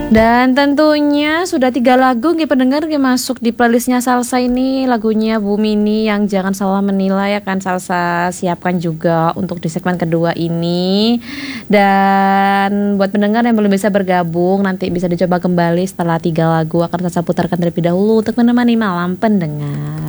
Dan tentunya sudah 3 lagu nggih pendengar nggih masuk di playlistnya Salsa ini, lagunya Bu Mini yang Jangan Salah Menilai akan Salsa siapkan juga untuk di segmen kedua ini. Dan buat pendengar yang belum bisa bergabung, nanti bisa dicoba kembali setelah 3 lagu akan Salsa putarkan terlebih dahulu untuk menemani malam pendengar.